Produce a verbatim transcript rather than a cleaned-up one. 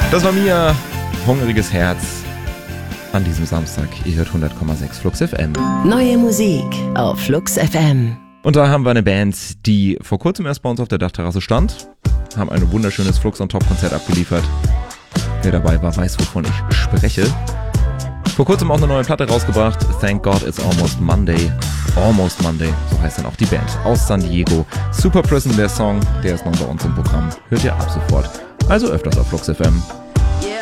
Das war Mia, Hungriges Herz an diesem Samstag. Ihr hört hundert Komma sechs Flux F M. Neue Musik auf Flux F M. Und da haben wir eine Band, die vor kurzem erst bei uns auf der Dachterrasse stand, haben ein wunderschönes Flux on Top Konzert abgeliefert. Wer dabei war, weiß, wovon ich spreche. Vor kurzem auch eine neue Platte rausgebracht. Thank God It's Almost Monday. Almost Monday, so heißt dann auch die Band aus San Diego. Super Prison, der Song, der ist noch bei uns im Programm. Hört ihr ab sofort. Also öfters auf Flux F M.